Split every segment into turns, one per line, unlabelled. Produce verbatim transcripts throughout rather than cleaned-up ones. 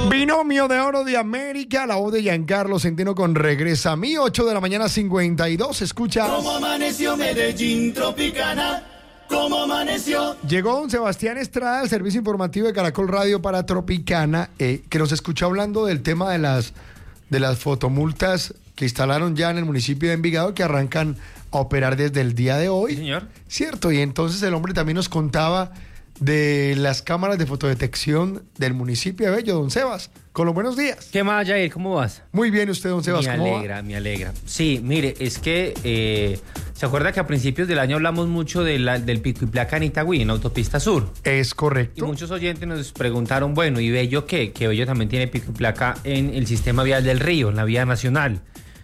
Binomio de Oro de América, la voz de Giancarlo Centeno con Regresa a mí, ocho de la mañana cincuenta y dos, escucha.
¿Cómo amaneció Medellín Tropicana? ¿Cómo amaneció?
Llegó don Sebastián Estrada, el servicio informativo de Caracol Radio para Tropicana, eh, que nos escuchó hablando del tema de las, de las fotomultas que instalaron ya en el municipio de Envigado, que arrancan a operar desde el día de hoy.
Sí, señor.
Cierto, y entonces el hombre también nos contaba de las cámaras de fotodetección del municipio de Bello, don Sebas. Con los buenos días.
¿Qué más, Jair? ¿Cómo vas?
Muy bien, usted, don Sebas,
me
¿cómo
alegra,
va?
me alegra. Sí, mire, es que eh, se acuerda que a principios del año hablamos mucho de la, del pico y placa en Itagüí, en la autopista sur.
Es
Y
correcto.
muchos oyentes nos preguntaron, bueno, ¿y Bello qué? Que Bello también tiene pico y placa en el sistema vial del río, en la vía nacional.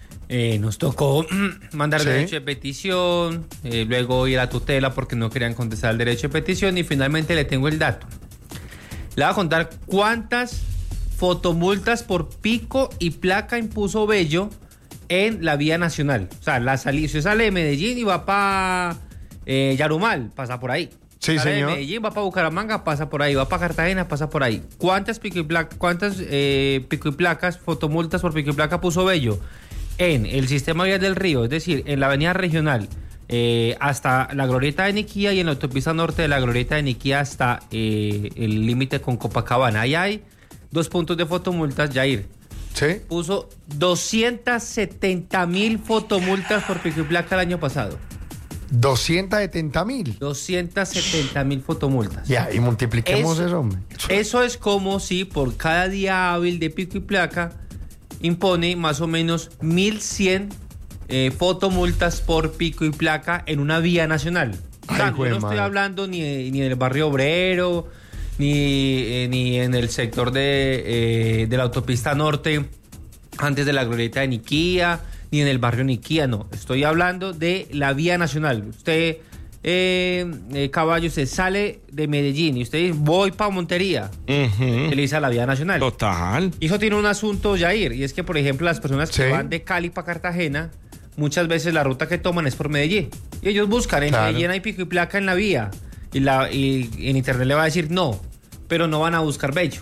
Eh, nos tocó mandar
Sí.
derecho de petición, eh, luego ir a tutela porque no querían contestar el derecho de petición y finalmente le tengo el dato. Le voy a contar cuántas fotomultas por pico y placa impuso Bello en la vía nacional. O sea, la salida, usted sale de Medellín y va para eh, Yarumal, pasa por ahí.
Sí,
sale
señor.
de Medellín, va para Bucaramanga, pasa por ahí. Va para Cartagena, pasa por ahí. ¿Cuántas pico y placa, cuántas eh, pico y placas, fotomultas por pico y placa puso Bello en el sistema vial del río? Es decir, en la avenida regional eh, hasta la glorieta de Niquía y en la autopista norte de la glorieta de Niquía hasta eh, el límite con Copacabana. Ahí hay dos puntos de fotomultas, Jair.
Sí.
Puso doscientas setenta mil fotomultas por pico y placa el año pasado.
doscientos setenta mil.
doscientas setenta mil fotomultas.
Ya, y multipliquemos
Eso-
eso, hombre.
Eso es como si por cada día hábil de pico y placa impone más o menos mil cien eh, fotomultas por pico y placa en una vía nacional. O sea,
Ay,
yo
jue
no estoy
madre.
hablando ni, ni en el barrio obrero, ni, eh, ni en el sector de, eh, de la autopista norte, antes de la glorieta de Niquía, ni en el barrio Niquía, no. Estoy hablando de la vía nacional. Usted, eh, eh, caballo, se sale de Medellín y usted dice, voy para Montería.
Ujú.
Utiliza la vía nacional.
Total.
Y eso tiene un asunto, Jair, y es que, por ejemplo, las personas que
Sí.
van de Cali para Cartagena, muchas veces la ruta que toman es por Medellín. Y ellos buscan, en
Claro.
Medellín hay pico y placa en la vía. Y, la, y en internet le va a decir no, pero no van a buscar Bello.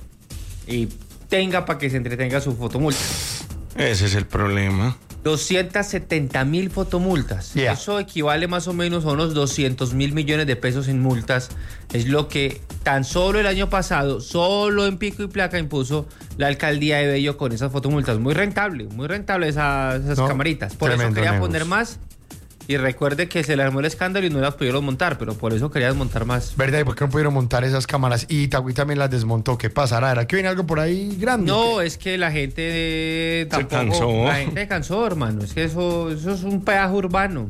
Y tenga para que se entretenga su fotomulta.
Ese es el problema.
doscientas setenta mil fotomultas.
Yeah.
Eso equivale más o menos a unos doscientos mil millones de pesos en multas. Es lo que tan solo el año pasado, solo en pico y placa, impuso la alcaldía de Bello con esas fotomultas. Muy rentable, muy rentable esas, esas
No,
camaritas. Por eso
tremendo
quería
negocio.
poner más. Y recuerde que se le armó el escándalo y no las pudieron montar, pero por eso querías montar más.
¿Verdad? ¿Y por qué no pudieron montar esas cámaras? Y Itagüí también las desmontó. ¿Qué pasará? ¿Era que viene algo por ahí grande?
No, es que la gente eh, tampoco,
cansó.
La gente se cansó, hermano. Es que eso, eso es un peaje urbano.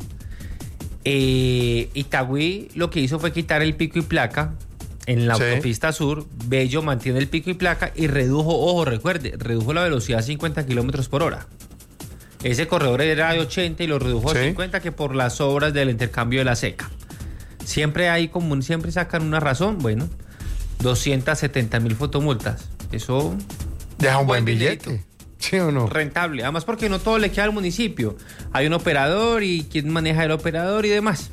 Eh, Itagüí lo que hizo fue quitar el pico y placa en la
Sí.
autopista sur. Bello mantiene el pico y placa y redujo, ojo, recuerde, redujo la velocidad a cincuenta kilómetros por hora. Ese corredor era de ochenta y lo redujo
Sí.
a cincuenta, que por las obras del intercambio de la seca. Siempre hay como, siempre sacan una razón. Bueno, doscientas setenta mil fotomultas. Eso
Deja un buen
buen
billete.
dinerito.
¿Sí o no?
rentable. Además porque no todo le queda al municipio. Hay un operador y quien maneja el operador y demás.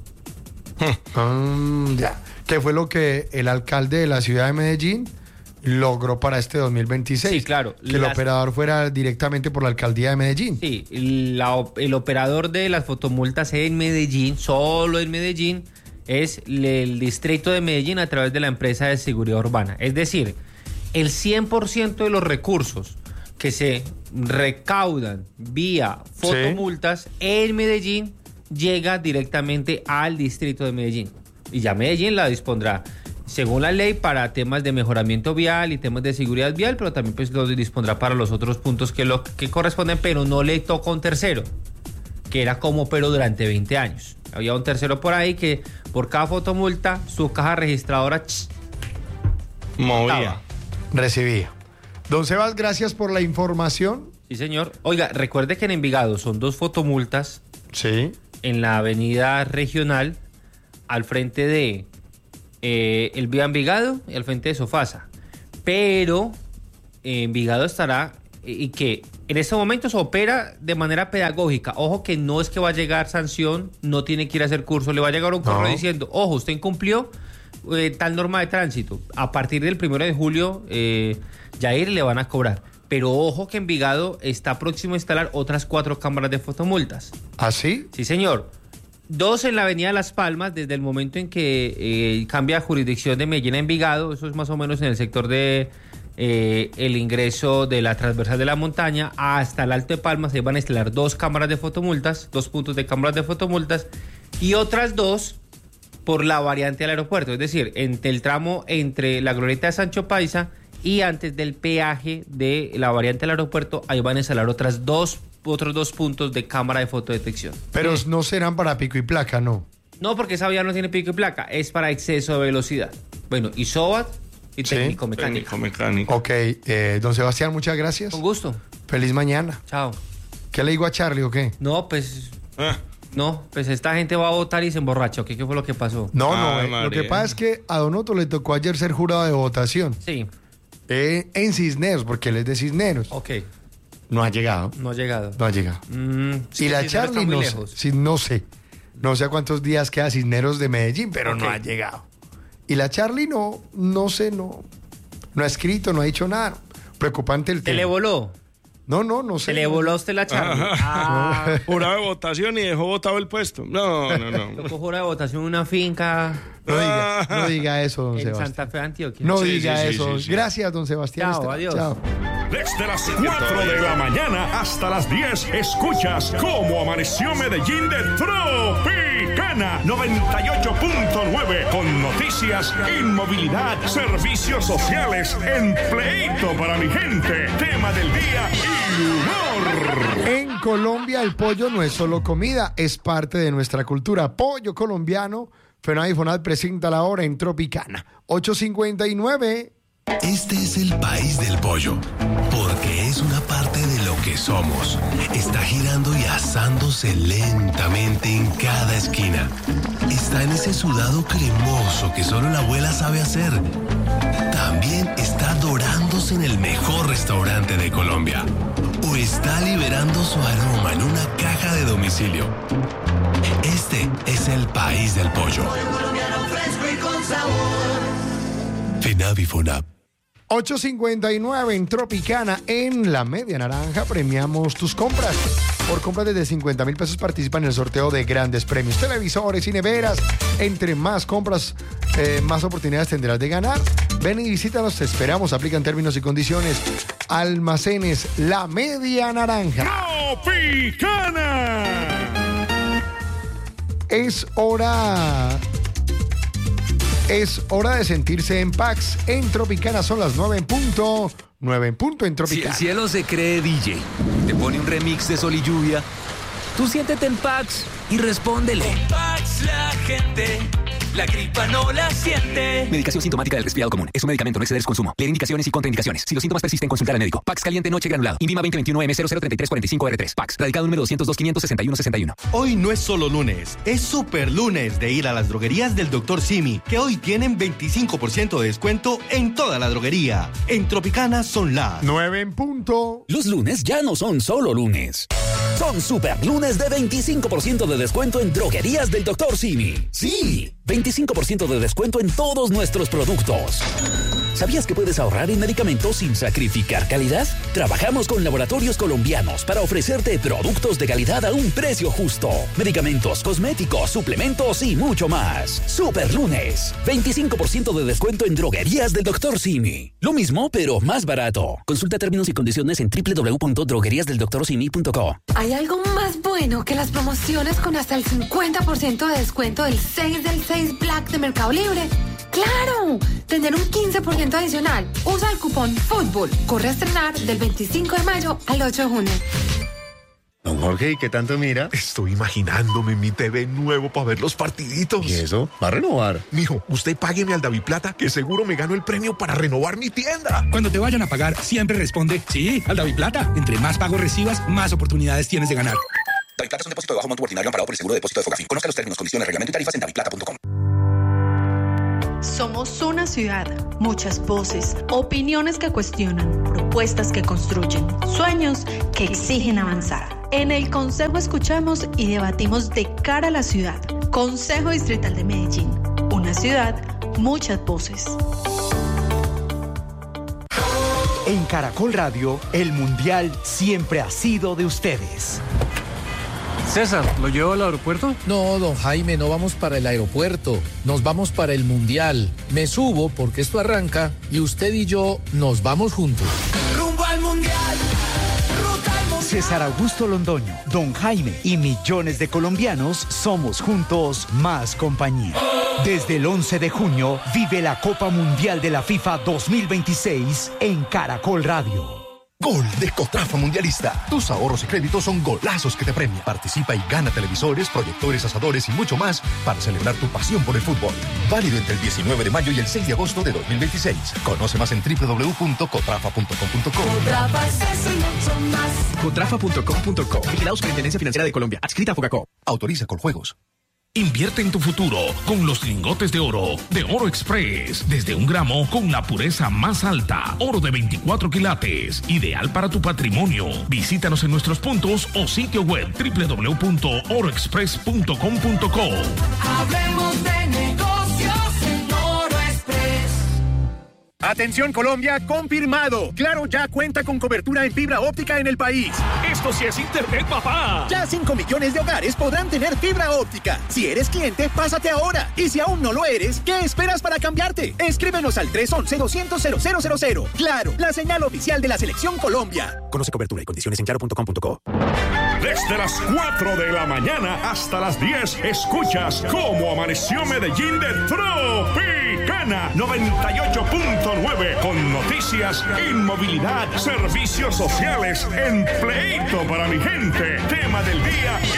Ah, ya. ¿Qué fue lo que el alcalde de la ciudad de Medellín logró para este dos mil veintiséis?
Sí, claro.
Que el
Las-
operador fuera directamente por la alcaldía de Medellín.
Sí, la- el operador de las fotomultas en Medellín, solo en Medellín, es le- el distrito de Medellín a través de la empresa de seguridad urbana. Es decir, el cien por ciento de los recursos que se recaudan vía fotomultas en Medellín llega directamente al distrito de Medellín. Y ya Medellín la dispondrá según la ley para temas de mejoramiento vial y temas de seguridad vial, pero también pues lo dispondrá para los otros puntos que lo que corresponden, pero no le toca un tercero, que era como pero durante veinte años. Había un tercero por ahí que por cada fotomulta su caja registradora ch,
Movía.
estaba.
Recibía. Don Sebas, gracias por la información.
Sí, señor. Oiga, recuerde que en Envigado son dos fotomultas
Sí.
en la avenida regional al frente de eh, el Vía Envigado y al frente de Sofasa. Pero eh, Envigado estará eh, y que en este momento se opera de manera pedagógica. Ojo que no es que va a llegar sanción, no tiene que ir a hacer curso, le va a llegar un correo
No.
diciendo, ojo, usted incumplió, eh, tal norma de tránsito. A partir del primero de julio, eh, Yair, le van a cobrar. Pero ojo que Envigado está próximo a instalar otras cuatro cámaras de fotomultas.
¿Ah, sí?
Sí, señor. Dos en la avenida Las Palmas, desde el momento en que eh, cambia jurisdicción de Medellín a Envigado, eso es más o menos en el sector de eh, el ingreso de la transversal de la montaña, hasta el Alto de Palmas, se van a instalar dos cámaras de fotomultas, dos puntos de cámaras de fotomultas, y otras dos por la variante del aeropuerto, es decir, entre el tramo entre la glorieta de Sancho Paisa y antes del peaje de la variante del aeropuerto, ahí van a instalar otras dos, otros dos puntos de cámara de fotodetección.
Pero no serán para pico y placa, ¿no?
No, porque esa vía no tiene pico y placa, es para exceso de velocidad. Bueno, y SOAT y
Sí.
técnico mecánico.
Técnico mecánico.
Ok, eh, don Sebastián, muchas gracias.
Con gusto.
Feliz mañana.
Chao.
¿Qué le digo a Charlie o qué?
No, pues,
Ah,
no, pues esta gente va a votar y se emborracha. ¿Qué, qué fue lo que pasó?
No,
Ah,
no, eh, lo que
María.
pasa es que a Don Otto le tocó ayer ser jurado de votación
Sí,
eh, en Cisneros, porque él es de Cisneros.
ok,
No ha llegado,
no ha llegado.
no ha llegado.
Mm, sí,
Y la
Cisneros
Charlie
está muy
no sé,
lejos.
sí, no sé, no sé a cuántos días queda Cisneros de Medellín, pero no
Ok.
ha llegado. Y la Charlie no, no sé, no, no ha escrito, no ha dicho nada. Preocupante el
Se
tema.
le voló,
No, no, no sé.
se le voló a usted la Charlie. Ah,
jurado de votación y dejó votado el puesto. No, no, no.
tocó jurar de votación en una finca
No diga, no diga eso, don
en
Sebastián.
Santa Fe, Antioquia.
No
Sí,
diga
sí, sí,
eso.
sí, sí.
Gracias, don Sebastián.
Chao,
Estrada.
adiós.
Chao.
Desde las cuatro de la mañana hasta las diez, escuchas cómo amaneció Medellín de Tropicana noventa y ocho punto nueve, con noticias, inmovilidad, servicios sociales, empleito para mi gente, tema del día y humor.
En Colombia el pollo no es solo comida, es parte de nuestra cultura. Pollo colombiano. Fenad y Fonad presenta la hora en Tropicana. ocho cincuenta y nueve.
Este es el país del pollo, porque es una parte de lo que somos. Está girando y asándose lentamente en cada esquina. Está en ese sudado cremoso que solo la abuela sabe hacer. También está dorándose en el mejor restaurante de Colombia. O está liberando su aroma en una caja de domicilio. Este es el país del pollo.
Colombiano fresco y con sabor.
FENAV y FONAP.
ocho cincuenta y nueve en Tropicana. En la media naranja premiamos tus compras. Por compras desde cincuenta mil pesos participan en el sorteo de grandes premios. Televisores y neveras. Entre más compras, eh, más oportunidades tendrás de ganar. Ven y visítanos, te esperamos. Aplican términos y condiciones. Almacenes La Media Naranja.
Tropicana.
Es hora... Es hora de sentirse en Pax. En Tropicana son las nueve en punto. nueve en punto en
Si
Tropicana.
el cielo se cree D J, te pone un remix de Sol y Lluvia, tú siéntete en Pax y respóndele.
Pax la gente, la gripa no la siente.
Medicación sintomática del resfriado común. Es un medicamento, no exceder su consumo. Leer indicaciones y contraindicaciones. Si los síntomas persisten, consultar al médico. Pax caliente noche granulado. Invima veinte veintiuno M cero cero treinta y tres cuarenta y cinco R tres. Pax. Radicado número doscientos dos quinientos sesenta y uno sesenta y uno.
Hoy no es solo lunes, es super lunes de ir a las droguerías del doctor Simi, que hoy tienen veinticinco por ciento de descuento en toda la droguería. En Tropicana son las
nueve en punto.
Los lunes ya no son solo lunes. Son super lunes de veinticinco por ciento de descuento en droguerías del doctor Simi. Sí, veinticinco por ciento de descuento en todos nuestros productos. ¿Sabías que puedes ahorrar en medicamentos sin sacrificar calidad? Trabajamos con laboratorios colombianos para ofrecerte productos de calidad a un precio justo. Medicamentos, cosméticos, suplementos y mucho más. Super lunes. veinticinco por ciento de descuento en droguerías del doctor Simi. Lo mismo, pero más barato. Consulta términos y condiciones en doble u doble u doble u punto droguerías del doctor simi punto co.
¿Hay algo más bueno que las promociones con hasta el cincuenta por ciento de descuento del seis del seis Black de Mercado Libre? ¡Claro! Tener un quince por ciento adicional. Usa el cupón FÚTBOL. Corre a estrenar del veinticinco de mayo al ocho de junio.
Don Jorge, ¿y qué tanto mira?
Estoy imaginándome mi T V nuevo para ver los partiditos.
¿Y eso? ¿Va a renovar?
Mijo, usted págueme al Daviplata, que seguro me gano el premio para renovar mi tienda.
Cuando te vayan a pagar, siempre responde, sí, al Daviplata. Entre más pagos recibas, más oportunidades tienes de ganar.
Daviplata es un depósito de bajo monto ordinario amparado por el seguro de depósito de Fogafín. Conozca los términos, condiciones, reglamento y tarifas en daviplata punto com.
Somos una ciudad, muchas voces, opiniones que cuestionan, propuestas que construyen, sueños que exigen avanzar. En el Consejo escuchamos y debatimos de cara a la ciudad. Consejo Distrital de Medellín, una ciudad, muchas voces.
En Caracol Radio, el Mundial siempre ha sido de ustedes.
César, ¿lo llevo al aeropuerto?
No, don Jaime, no vamos para el aeropuerto. Nos vamos para el Mundial. Me subo porque esto arranca y usted y yo nos vamos juntos.
Rumbo al Mundial. Ruta al Mundial.
César Augusto Londoño, don Jaime y millones de colombianos somos juntos más compañía. Desde el once de junio, vive la Copa Mundial de la FIFA dos mil veintiséis en Caracol Radio.
Gol de Cotrafa Mundialista. Tus ahorros y créditos son golazos que te premian. Participa y gana televisores, proyectores, asadores y mucho más para celebrar tu pasión por el fútbol. Válido entre el diecinueve de mayo y el seis de agosto de dos mil veintiséis. Conoce más en doble u doble u doble u punto cotrafa punto com punto co.
Cotrafa es eso y mucho más.
cotrafa punto com punto co. Vigilado Superintendencia Financiera de Colombia. Adscrita a Fogacop.
Autoriza Coljuegos.
Invierte en tu futuro con los lingotes de oro de Oro Express. Desde un gramo con la pureza más alta. Oro de veinticuatro quilates. Ideal para tu patrimonio. Visítanos en nuestros puntos o sitio web doble u doble u doble u punto oro express punto com punto co.
Hablemos de negocios en Oro Express.
Atención Colombia, confirmado. Claro ya cuenta con cobertura en fibra óptica en el país.
Esto sí es internet, papá.
Ya cinco millones de hogares podrán tener fibra óptica. Si eres cliente, pásate ahora. Y si aún no lo eres, ¿qué esperas para cambiarte? Escríbenos al tres once, doscientos, cero cero cero cero. Claro, la señal oficial de la Selección Colombia.
Conoce cobertura y condiciones en claro punto com punto co.
Desde las cuatro de la mañana hasta las diez, escuchas Cómo Amaneció Medellín de Tropicana noventa y ocho punto nueve, con noticias, inmovilidad, servicios sociales, empleito para mi gente, tema del día